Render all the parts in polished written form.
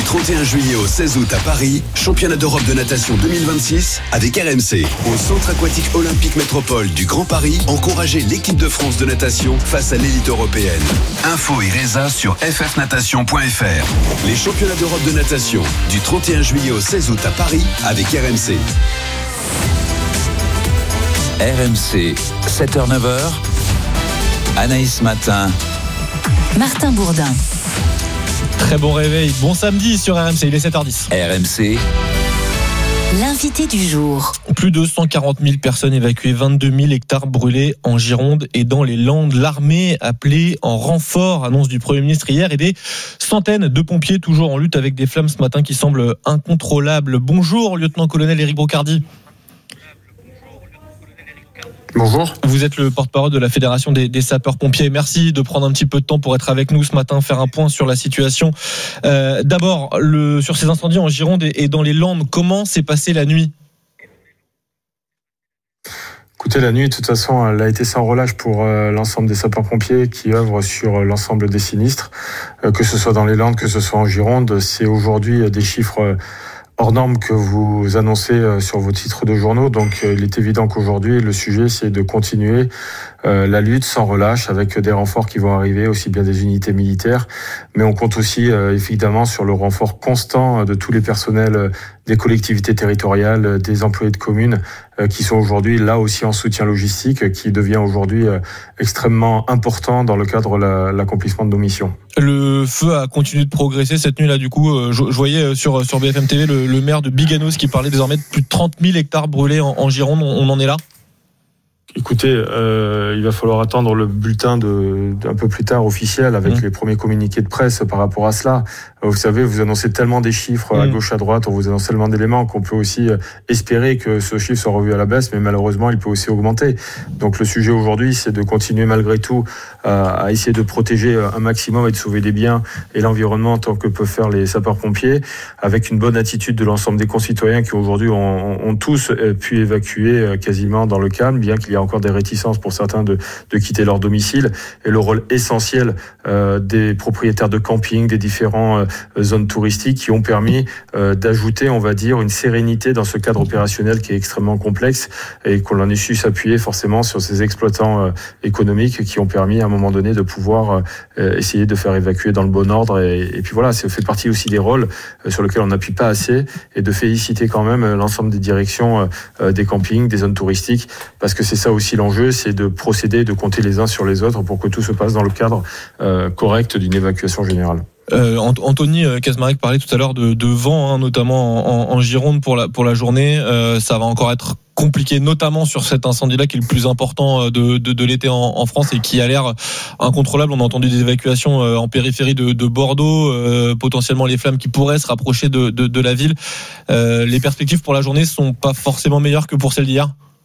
31 juillet au 16 août à Paris, championnat d'Europe de natation 2026 avec RMC. Au Centre aquatique olympique métropole du Grand Paris, encouragez l'équipe de France de natation face à l'élite européenne. Info et résa sur ffnatation.fr. Les championnats d'Europe de natation du 31 juillet au 16 août à Paris avec RMC. RMC, 7h-9h, Anaïs Matin, Martin Bourdin. Très bon réveil, bon samedi sur RMC, il est 7h10. RMC, L'invité du jour. Plus de 140 000 personnes évacuées, 22 000 hectares brûlés en Gironde et dans les Landes. L'armée appelée en renfort, annonce du Premier ministre hier, et des centaines de pompiers toujours en lutte avec des flammes ce matin qui semblent incontrôlables. Bonjour, lieutenant-colonel Éric Brocardi. Bonjour. Vous êtes le porte-parole de la Fédération des sapeurs-pompiers. Merci de prendre un petit peu de temps pour être avec nous ce matin, faire un point sur la situation. D'abord, sur ces incendies en Gironde et dans les Landes, comment s'est passée la nuit ? Écoutez, la nuit, de toute façon, elle a été sans relâche pour l'ensemble des sapeurs-pompiers qui œuvrent sur l'ensemble des sinistres, que ce soit dans les Landes, que ce soit en Gironde. C'est aujourd'hui des chiffres hors normes que vous annoncez sur vos titres de journaux. Donc il est évident qu'aujourd'hui, le sujet, c'est de continuer la lutte sans relâche avec des renforts qui vont arriver, aussi bien des unités militaires. Mais on compte aussi évidemment sur le renfort constant de tous les personnels des collectivités territoriales, des employés de communes qui sont aujourd'hui là aussi en soutien logistique, qui devient aujourd'hui extrêmement important dans le cadre de l'accomplissement de nos missions. Le feu a continué de progresser cette nuit-là. Du coup, je voyais sur BFM TV le maire de Biganos qui parlait désormais de plus de 30 000 hectares brûlés en Gironde. On en est là ? Écoutez, il va falloir attendre le bulletin d'un peu plus tard officiel avec les premiers communiqués de presse par rapport à cela. Vous savez, vous annoncez tellement des chiffres à gauche, à droite, on vous annonce tellement d'éléments qu'on peut aussi espérer que ce chiffre soit revu à la baisse, mais malheureusement, il peut aussi augmenter. Donc le sujet aujourd'hui, c'est de continuer malgré tout à essayer de protéger un maximum et de sauver des biens et l'environnement tant que peuvent faire les sapeurs-pompiers, avec une bonne attitude de l'ensemble des concitoyens qui aujourd'hui ont tous pu évacuer quasiment dans le calme, bien qu'il y ait encore des réticences pour certains de quitter leur domicile, et le rôle essentiel des propriétaires de camping, des différents zones touristiques qui ont permis d'ajouter, on va dire, une sérénité dans ce cadre opérationnel qui est extrêmement complexe et qu'on en ait su s'appuyer forcément sur ces exploitants économiques qui ont permis à un moment donné de pouvoir essayer de faire évacuer dans le bon ordre et puis voilà, ça fait partie aussi des rôles sur lesquels on n'appuie pas assez, et de féliciter quand même l'ensemble des directions des campings, des zones touristiques, parce que c'est ça aussi l'enjeu, c'est de procéder, de compter les uns sur les autres pour que tout se passe dans le cadre correct d'une évacuation générale. Anthony Kazmarek parlait tout à l'heure de vent, notamment en Gironde pour la journée. Ça va encore être compliqué, notamment sur cet incendie-là qui est le plus important de l'été en France et qui a l'air incontrôlable. On a entendu des évacuations en périphérie de Bordeaux, potentiellement les flammes qui pourraient se rapprocher de la ville. Les perspectives pour la journée sont pas forcément meilleures que pour celles d'hier.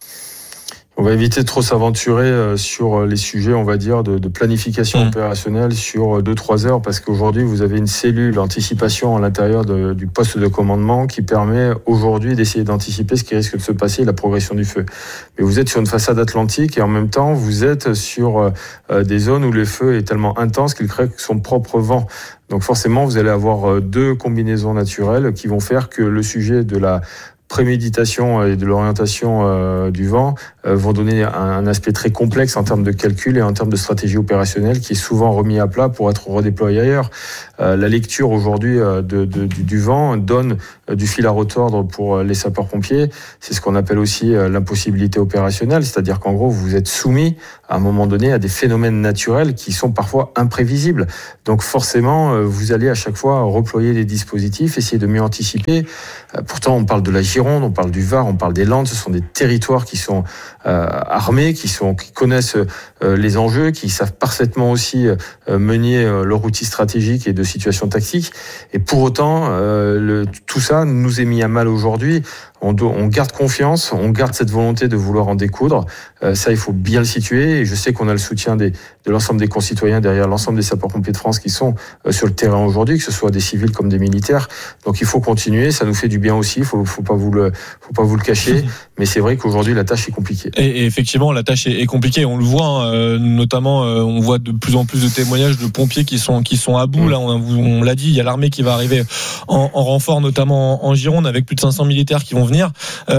On va éviter de trop s'aventurer sur les sujets, on va dire, de planification opérationnelle sur 2-3 heures, parce qu'aujourd'hui, vous avez une cellule anticipation à l'intérieur du poste de commandement qui permet aujourd'hui d'essayer d'anticiper ce qui risque de se passer et la progression du feu. Mais vous êtes sur une façade atlantique et en même temps, vous êtes sur des zones où le feu est tellement intense qu'il crée son propre vent. Donc forcément, vous allez avoir deux combinaisons naturelles qui vont faire que le sujet de la préméditation et de l'orientation du vent vont donner un aspect très complexe en termes de calcul et en termes de stratégie opérationnelle qui est souvent remis à plat pour être redéployé ailleurs. La lecture aujourd'hui du vent donne du fil à retordre pour les sapeurs-pompiers. C'est ce qu'on appelle aussi l'impossibilité opérationnelle, c'est-à-dire qu'en gros, vous êtes soumis à un moment donné à des phénomènes naturels qui sont parfois imprévisibles. Donc forcément, vous allez à chaque fois reployer des dispositifs, essayer de mieux anticiper. Pourtant, on parle de la Gironde, on parle du Var, on parle des Landes. Ce sont des territoires qui sont armés, qui connaissent les enjeux, qui savent parfaitement aussi mener leur outil stratégique et de situation tactique. Et pour autant, tout ça nous est mis à mal aujourd'hui on garde confiance, on garde cette volonté de vouloir en découdre. Ça, il faut bien le situer. Et je sais qu'on a le soutien de l'ensemble des concitoyens derrière l'ensemble des sapeurs-pompiers de France qui sont sur le terrain aujourd'hui, que ce soit des civils comme des militaires. Donc il faut continuer. Ça nous fait du bien aussi. Faut pas vous le cacher. Mais c'est vrai qu'aujourd'hui la tâche est compliquée. Et effectivement, la tâche est compliquée. On le voit, notamment, on voit de plus en plus de témoignages de pompiers qui sont à bout. Là, on l'a dit, il y a l'armée qui va arriver en renfort, notamment en Gironde, avec plus de 500 militaires qui vont venir.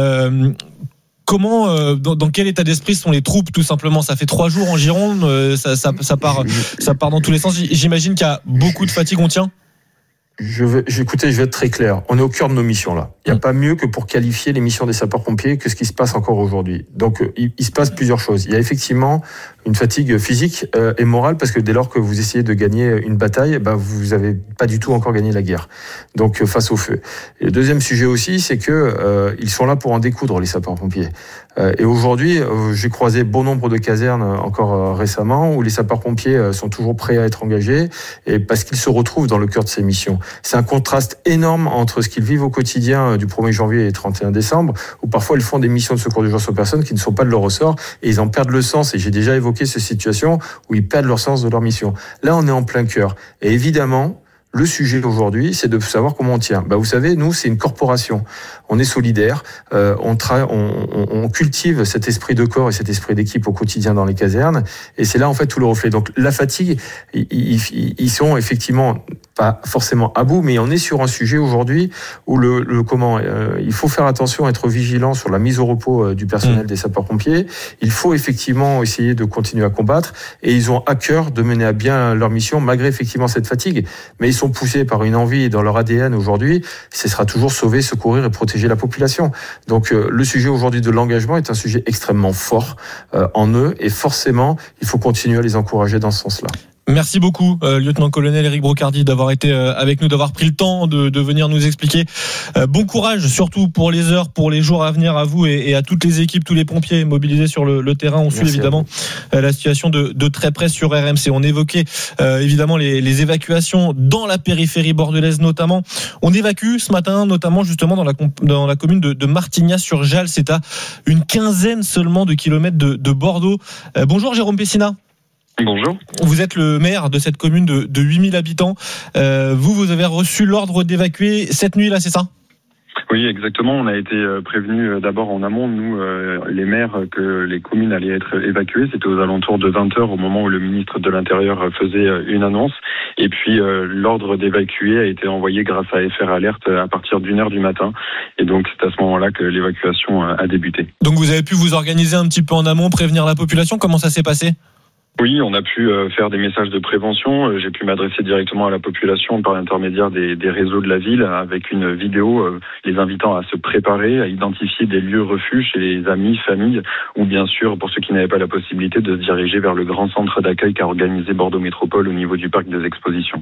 Comment, dans quel état d'esprit sont les troupes, tout simplement? Ça fait 3 jours en Gironde, ça part dans tous les sens. J'imagine qu'il y a beaucoup de fatigue. On tient. Écoutez, je vais être très clair. On est au cœur de nos missions là. Il n'y a pas mieux que pour qualifier les missions des sapeurs-pompiers que ce qui se passe encore aujourd'hui. Donc, il se passe plusieurs choses. Il y a effectivement une fatigue physique et morale parce que dès lors que vous essayez de gagner une bataille, vous avez pas du tout encore gagné la guerre. Donc, face au feu. Et le deuxième sujet aussi, c'est que ils sont là pour en découdre, les sapeurs-pompiers. Et aujourd'hui, j'ai croisé bon nombre de casernes encore récemment où les sapeurs-pompiers sont toujours prêts à être engagés et parce qu'ils se retrouvent dans le cœur de ces missions. C'est un contraste énorme entre ce qu'ils vivent au quotidien du 1er janvier et 31 décembre, où parfois ils font des missions de secours d'urgence aux personnes qui ne sont pas de leur ressort et ils en perdent le sens. Et j'ai déjà évoqué ces situations où ils perdent leur sens de leur mission. Là, on est en plein cœur. Et évidemment, le sujet aujourd'hui, c'est de savoir comment on tient. Vous savez, nous, c'est une corporation. On est solidaire. On cultive cet esprit de corps et cet esprit d'équipe au quotidien dans les casernes. Et c'est là, en fait, tout le reflet. Donc, la fatigue, ils sont effectivement pas forcément à bout, mais on est sur un sujet aujourd'hui où il faut faire attention, être vigilant sur la mise au repos du personnel des sapeurs-pompiers. Il faut effectivement essayer de continuer à combattre. Et ils ont à cœur de mener à bien leur mission, malgré effectivement cette fatigue. Mais ils sont poussés par une envie et dans leur ADN aujourd'hui, ce sera toujours sauver, secourir et protéger la population. Donc le sujet aujourd'hui de l'engagement est un sujet extrêmement fort en eux et forcément, il faut continuer à les encourager dans ce sens-là. Merci beaucoup, lieutenant-colonel Éric Brocardi, d'avoir été avec nous, d'avoir pris le temps de venir nous expliquer. Bon courage, surtout pour les heures, pour les jours à venir à vous et à toutes les équipes, tous les pompiers mobilisés sur le terrain. On suit évidemment la situation de très près sur RMC. On évoquait évidemment les évacuations dans la périphérie bordelaise notamment. On évacue ce matin notamment justement dans la commune de Martignas-sur-Jalles. C'est à une 15aine seulement de kilomètres de Bordeaux. Bonjour Jérôme Pessina. Bonjour. Vous êtes le maire de cette commune de 8000 habitants. Vous avez reçu l'ordre d'évacuer cette nuit là, c'est ça ? Oui, exactement. On a été prévenus d'abord en amont, nous, les maires, que les communes allaient être évacuées. C'était aux alentours de 20h au moment où le ministre de l'Intérieur faisait une annonce. Et puis, l'ordre d'évacuer a été envoyé grâce à FR Alert à partir d'1h du matin. Et donc, c'est à ce moment-là que l'évacuation a débuté. Donc, vous avez pu vous organiser un petit peu en amont, prévenir la population. Comment ça s'est passé ? Oui, on a pu faire des messages de prévention. J'ai pu m'adresser directement à la population par l'intermédiaire des réseaux de la ville avec une vidéo les invitant à se préparer, à identifier des lieux refuges chez les amis, familles ou bien sûr, pour ceux qui n'avaient pas la possibilité, de se diriger vers le grand centre d'accueil qu'a organisé Bordeaux Métropole au niveau du parc des expositions.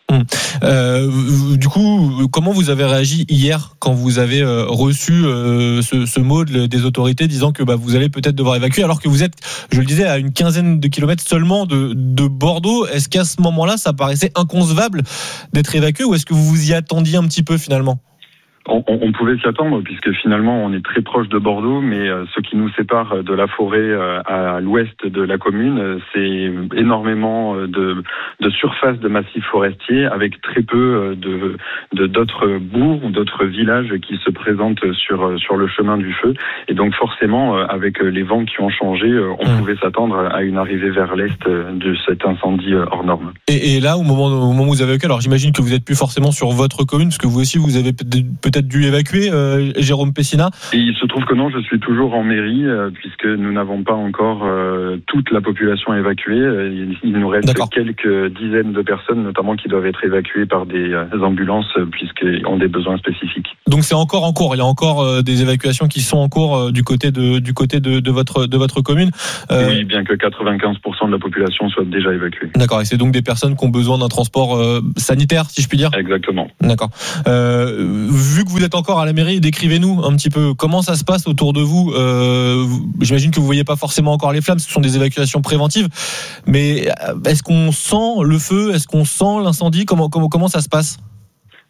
Du coup, comment vous avez réagi hier quand vous avez reçu ce mot des autorités disant que vous allez peut-être devoir évacuer alors que vous êtes, je le disais, à une 15aine de kilomètres seulement de Bordeaux? Est-ce qu'à ce moment-là, ça paraissait inconcevable d'être évacué ou est-ce que vous vous y attendiez un petit peu finalement? On pouvait s'y attendre puisque finalement on est très proche de Bordeaux, mais ce qui nous sépare de la forêt à l'ouest de la commune, c'est énormément de surface de massifs forestiers avec très peu d'autres bourgs ou d'autres villages qui se présentent sur le chemin du feu. Et donc forcément, avec les vents qui ont changé, on pouvait s'attendre à une arrivée vers l'est de cet incendie hors norme. Et là, au moment où vous avez évacué, alors j'imagine que vous n'êtes plus forcément sur votre commune, parce que vous aussi vous avez peut-être dû évacuer, Jérôme Pessina. Et il se trouve que non, je suis toujours en mairie, puisque nous n'avons pas encore toute la population évacuée. Il nous reste quelques dizaines de personnes, notamment qui doivent être évacuées par des ambulances, puisqu'ils ont des besoins spécifiques. Donc c'est encore en cours, il y a encore des évacuations qui sont en cours du côté de votre commune. Oui, bien que 95% de la population soit déjà évacuée. D'accord, et c'est donc des personnes qui ont besoin d'un transport sanitaire, si je puis dire. Exactement. D'accord. Vu que vous êtes encore à la mairie, décrivez-nous un petit peu comment ça se passe autour de vous. J'imagine que vous voyez pas forcément encore les flammes, ce sont des évacuations préventives, mais est-ce qu'on sent le feu, est-ce qu'on sent l'incendie, comment ça se passe?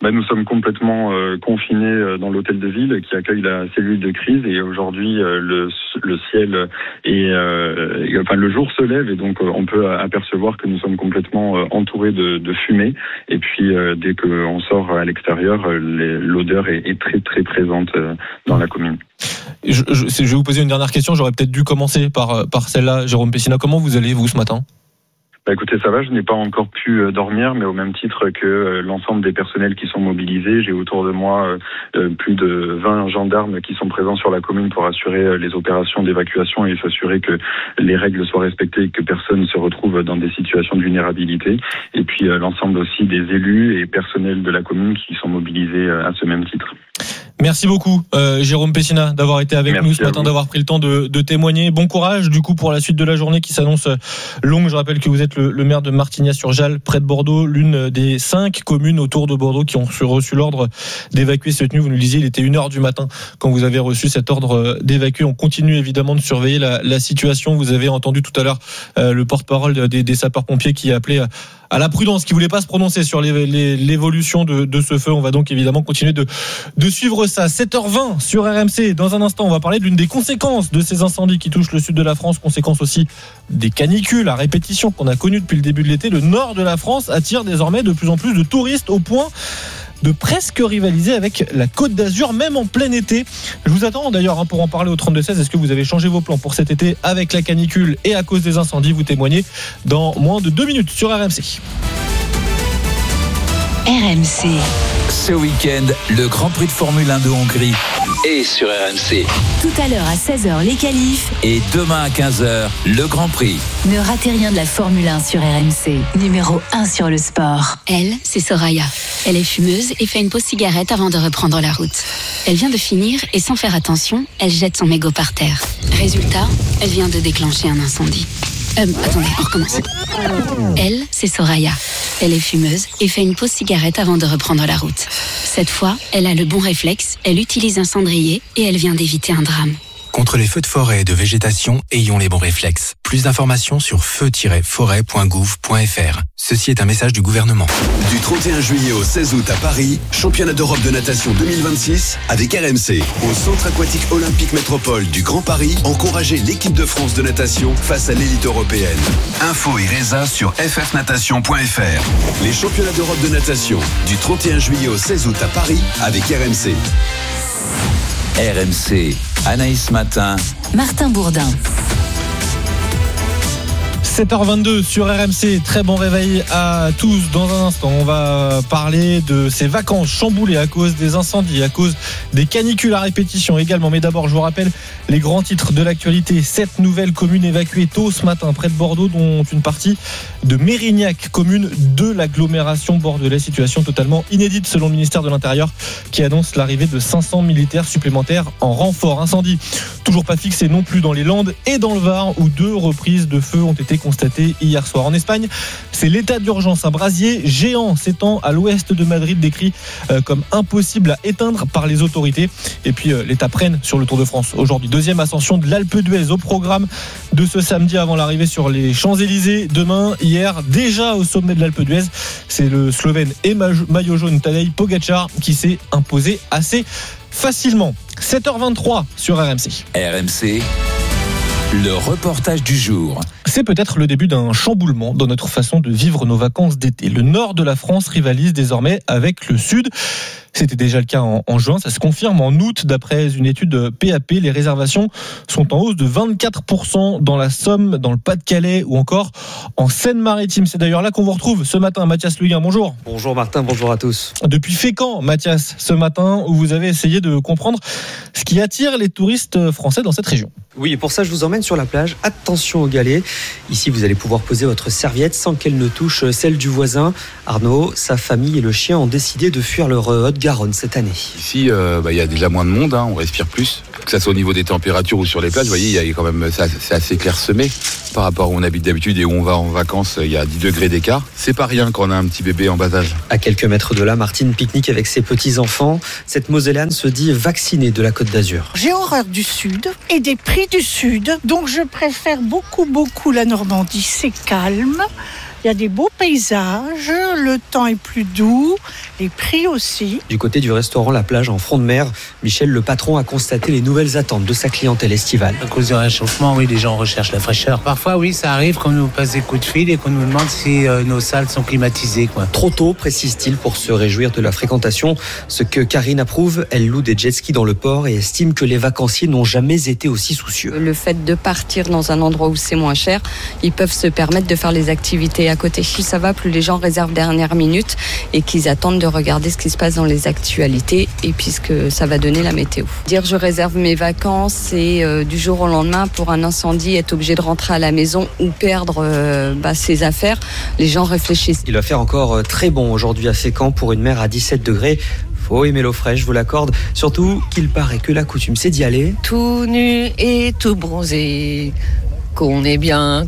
Nous sommes complètement confinés dans l'hôtel de ville qui accueille la cellule de crise, et aujourd'hui le ciel le jour se lève, et donc on peut apercevoir que nous sommes complètement entourés de fumée, et puis dès qu'on sort à l'extérieur, l'odeur est très très présente dans la commune. Je vais vous poser une dernière question, j'aurais peut-être dû commencer par celle-là. Jérôme Pessina, comment vous allez vous ce matin ? Écoutez, ça va, je n'ai pas encore pu dormir, mais au même titre que l'ensemble des personnels qui sont mobilisés, j'ai autour de moi plus de 20 gendarmes qui sont présents sur la commune pour assurer les opérations d'évacuation et s'assurer que les règles soient respectées et que personne ne se retrouve dans des situations de vulnérabilité. Et puis l'ensemble aussi des élus et personnels de la commune qui sont mobilisés à ce même titre. Merci beaucoup Jérôme Pessina d'avoir été avec nous ce matin, d'avoir pris le temps de témoigner. Bon courage du coup pour la suite de la journée qui s'annonce longue. Je rappelle que vous êtes le maire de Martignas-sur-Jalles, près de Bordeaux, l'une des 5 communes autour de Bordeaux qui ont reçu l'ordre d'évacuer cette nuit. Vous nous le disiez, il était 1h du matin quand vous avez reçu cet ordre d'évacuer. On continue évidemment de surveiller la situation. Vous avez entendu tout à l'heure le porte-parole des sapeurs-pompiers qui appelait à la prudence, qui voulait pas se prononcer sur l'évolution de ce feu. On va donc évidemment continuer de suivre ça. 7h20 sur RMC. Dans un instant, on va parler de l'une des conséquences de ces incendies qui touchent le sud de la France, conséquences aussi des canicules à répétition qu'on a connues depuis le début de l'été. Le nord de la France attire désormais de plus en plus de touristes au point de presque rivaliser avec la Côte d'Azur, même en plein été. Je vous attends d'ailleurs pour en parler au 32-16. Est-ce que vous avez changé vos plans pour cet été avec la canicule et à cause des incendies? Vous témoignez dans moins de 2 minutes sur RMC. RMC. Ce week-end, le Grand Prix de Formule 1 de Hongrie est sur RMC. Tout à l'heure à 16h, les qualifs. Et demain à 15h, le Grand Prix. Ne ratez rien de la Formule 1 sur RMC. Numéro 1 sur le sport. Elle, c'est Soraya. Elle est fumeuse et fait une pause cigarette avant de reprendre la route. Elle vient de finir et sans faire attention, elle jette son mégot par terre. Résultat, elle vient de déclencher un incendie. Attendez, on recommence. Elle, c'est Soraya. Elle est fumeuse et fait une pause cigarette avant de reprendre la route. Cette fois, elle a le bon réflexe, elle utilise un cendrier et elle vient d'éviter un drame. Contre les feux de forêt et de végétation, ayons les bons réflexes. Plus d'informations sur feu-forêt.gouv.fr. Ceci est un message du gouvernement. Du 31 juillet au 16 août à Paris, championnat d'Europe de natation 2026 avec RMC. Au Centre aquatique olympique métropole du Grand Paris, encouragez l'équipe de France de natation face à l'élite européenne. Info et résa sur ffnatation.fr. Les championnats d'Europe de natation du 31 juillet au 16 août à Paris avec RMC. RMC, Anaïs Matin, Martin Bourdin. 7h22 sur RMC, très bon réveil à tous. Dans un instant, on va parler de ces vacances chamboulées à cause des incendies, à cause des canicules à répétition également. Mais d'abord, je vous rappelle les grands titres de l'actualité. 7 nouvelles communes évacuées tôt ce matin près de Bordeaux, dont une partie de Mérignac, commune de l'agglomération bordelaise. Situation totalement inédite selon le ministère de l'Intérieur qui annonce l'arrivée de 500 militaires supplémentaires en renfort. Incendie toujours pas fixé non plus dans les Landes et dans le Var où 2 reprises de feu ont été constatées hier soir. En Espagne, c'est l'état d'urgence. Un brasier géant s'étend à l'ouest de Madrid, décrit comme impossible à éteindre par les autorités. Et puis l'étape Rennes sur le Tour de France aujourd'hui. Deuxième ascension de l'Alpe d'Huez au programme de ce samedi avant l'arrivée sur les Champs-Élysées. Demain, hier, déjà au sommet de l'Alpe d'Huez, c'est le Slovène et maillot jaune Tadej Pogačar qui s'est imposé assez facilement. 7h23 sur RMC. RMC, le reportage du jour. C'est peut-être le début d'un chamboulement dans notre façon de vivre nos vacances d'été. Le nord de la France rivalise désormais avec le sud. C'était déjà le cas en juin, ça se confirme en août. D'après une étude PAP, les réservations sont en hausse de 24% dans la Somme, dans le Pas-de-Calais ou encore en Seine-Maritime. C'est d'ailleurs là qu'on vous retrouve ce matin. Mathias Luguin, bonjour. Bonjour Martin, bonjour à tous. Depuis Fécamp, Mathias, ce matin, où vous avez essayé de comprendre ce qui attire les touristes français dans cette région. Oui, et pour ça, je vous emmène sur la plage. Attention aux galets. Ici, vous allez pouvoir poser votre serviette sans qu'elle ne touche celle du voisin. Arnaud, sa famille et le chien ont décidé de fuir leur Haute-Garonne cette année. Ici, il y a déjà moins de monde, on respire plus. Que ça soit au niveau des températures ou sur les plages, vous voyez, il y a quand même, c'est assez clairsemé par rapport où on habite d'habitude et où on va en vacances. Il y a 10 degrés d'écart. C'est pas rien quand on a un petit bébé en bas âge. À quelques mètres de là, Martine pique-nique avec ses petits-enfants. Cette Mosellane se dit vaccinée de la Côte d'Azur. J'ai horreur du Sud et des prix du Sud, donc je préfère beaucoup la Normandie. C'est calme, Il y a des beaux paysages, le temps est plus doux, les prix aussi. Du côté du restaurant La Plage en front de mer, Michel, le patron, a constaté les nouvelles attentes de sa clientèle estivale. À cause du réchauffement, oui, les gens recherchent la fraîcheur. Parfois, oui, ça arrive qu'on nous passe des coups de fil et qu'on nous demande si nos salles sont climatisées, quoi. Trop tôt, précise-t-il, pour se réjouir de la fréquentation. Ce que Karine approuve, elle loue des jet skis dans le port et estime que les vacanciers n'ont jamais été aussi soucieux. Le fait de partir dans un endroit où c'est moins cher, ils peuvent se permettre de faire les activités à côté. Plus ça va, plus les gens réservent dernière minute et qu'ils attendent de regarder ce qui se passe dans les actualités et puis ce que ça va donner la météo. Dire je réserve mes vacances et du jour au lendemain pour un incendie être obligé de rentrer à la maison ou perdre ses affaires, les gens réfléchissent. Il va faire encore très bon aujourd'hui à Fécamp pour une mer à 17 degrés. Faut aimer l'eau fraîche, je vous l'accorde. Surtout qu'il paraît que la coutume c'est d'y aller Tout nu et tout bronzé. Qu'on est bien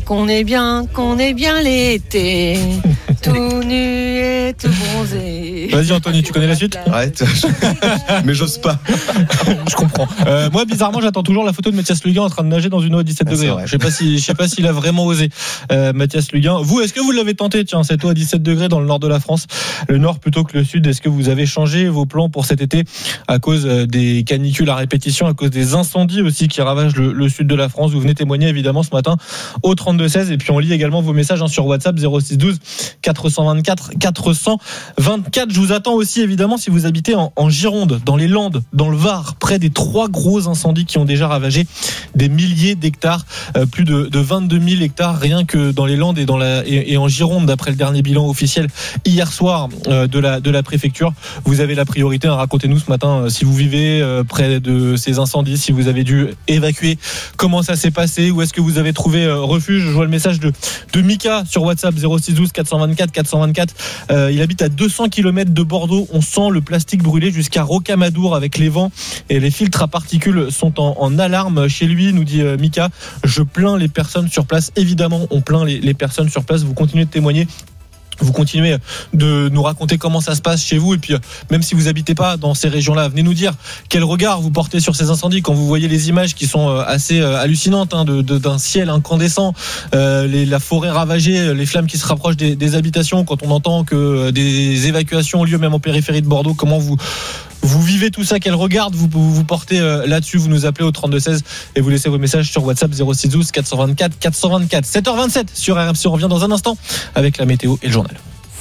l'été. Tout nu et tout bronzé. Vas-y Anthony, tu connais la suite ? Arrête. Mais j'ose pas. Je comprends. Moi, bizarrement, j'attends toujours la photo de Mathias Luguin en train de nager dans une eau à 17 degrés. Je sais pas s'il a vraiment osé, Mathias Luguin. Vous, est-ce que vous l'avez tenté, tiens, cette eau à 17 degrés dans le nord de la France, le nord plutôt que le sud? Est-ce que vous avez changé vos plans pour cet été à cause des canicules à répétition, à cause des incendies aussi qui ravagent le sud de la France? Vous venez témoigner évidemment ce matin au 32-16 et puis on lit également vos messages sur WhatsApp 06 12 424 424. Je vous attends aussi évidemment si vous habitez en Gironde, dans les Landes, dans le Var, près des 3 gros incendies qui ont déjà ravagé des milliers d'hectares, plus de 22 000 hectares rien que dans les Landes et en Gironde d'après le dernier bilan officiel hier soir de la préfecture. Vous avez la priorité. Racontez-nous ce matin si vous vivez près de ces incendies, si vous avez dû évacuer, comment ça s'est passé, où est-ce que vous avez trouvé refuge. Je vois le message de Mika sur WhatsApp 06 12 424 424. Il habite à 200 km de Bordeaux. On sent le plastique brûler jusqu'à Rocamadour avec les vents et les filtres à particules sont en alarme chez lui, nous dit Mika. Je plains les personnes sur place. Évidemment, on plaint les personnes sur place. Vous continuez de témoigner. Vous continuez de nous raconter comment ça se passe chez vous et puis même si vous habitez pas dans ces régions-là, venez nous dire quel regard vous portez sur ces incendies quand vous voyez les images qui sont assez hallucinantes d'un ciel incandescent, la forêt ravagée, les flammes qui se rapprochent des habitations, quand on entend que des évacuations ont lieu même en périphérie de Bordeaux. Comment vous vivez tout ça, quel regard vous portez là-dessus? Vous nous appelez au 32-16 et vous laissez vos messages sur WhatsApp 06 12 424 424. 7h27 sur RMC, on revient dans un instant avec la météo et le journal.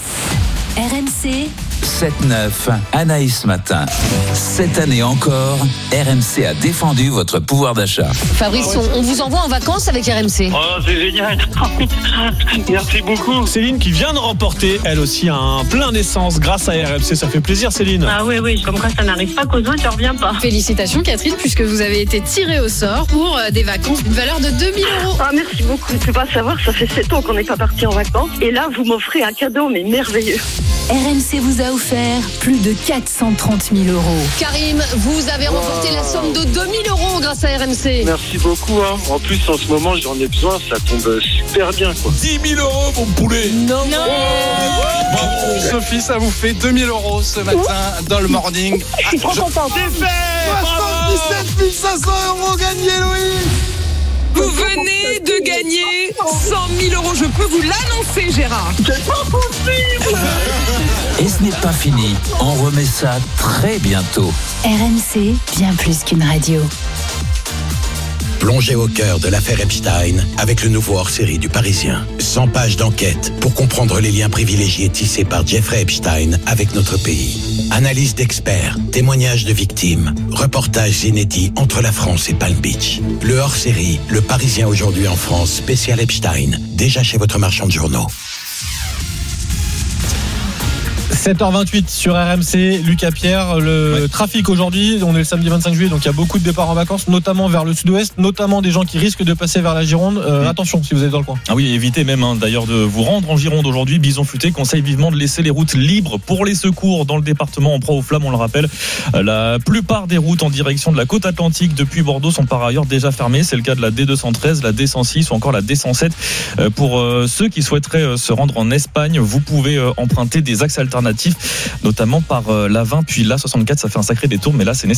RMC 7-9, Anaïs Matin. Cette année encore, RMC a défendu votre pouvoir d'achat. Fabrice, on vous envoie en vacances avec RMC. Oh, c'est génial. Merci beaucoup. Céline qui vient de remporter, elle aussi, un plein d'essence grâce à RMC. Ça fait plaisir, Céline. Ah oui, comme quoi ça n'arrive pas qu'aux autres, ça revient pas. Félicitations, Catherine, puisque vous avez été tirée au sort pour des vacances d'une valeur de 2 000 €. Ah, merci beaucoup. Je ne peux pas savoir, ça fait 7 ans qu'on n'est pas parti en vacances. Et là, vous m'offrez un cadeau, mais merveilleux. RMC vous a offert plus de 430 000 €. Karim, vous avez remporté la somme de 2 000 € grâce à RMC. Merci beaucoup. En plus, en ce moment, j'en ai besoin. Ça tombe super bien, quoi. 10 000 €, mon poulet. Non. Bravo, Sophie, ça vous fait 2 000 € ce matin dans le morning. Je suis trop content. C'est fait. 77 500 € gagnés, Louis. Vous venez de gagner 100 000 €. Je peux vous l'annoncer, Gérard. C'est pas possible. Et ce n'est pas fini. On remet ça très bientôt. RMC, bien plus qu'une radio. Plongez au cœur de l'affaire Epstein avec le nouveau hors-série du Parisien. 100 pages d'enquête pour comprendre les liens privilégiés tissés par Jeffrey Epstein avec notre pays. Analyse d'experts, témoignages de victimes, reportages inédits entre la France et Palm Beach. Le hors-série, le Parisien aujourd'hui en France, spécial Epstein, déjà chez votre marchand de journaux. 7h28 sur RMC, Lucas Pierre, le trafic aujourd'hui, on est le samedi 25 juillet, donc il y a beaucoup de départs en vacances, notamment vers le sud-ouest, notamment des gens qui risquent de passer vers la Gironde. Attention si vous êtes dans le coin. Ah oui, évitez même d'ailleurs de vous rendre en Gironde aujourd'hui. Bison Futé conseille vivement de laisser les routes libres pour les secours dans le département en proie aux flammes, on le rappelle. La plupart des routes en direction de la côte atlantique depuis Bordeaux sont par ailleurs déjà fermées. C'est le cas de la D213, la D106 ou encore la D107. Pour ceux qui souhaiteraient se rendre en Espagne, vous pouvez emprunter des axes alternatifs, notamment par l'A20 puis l'A64. Ça fait un sacré détour, mais là c'est nécessaire.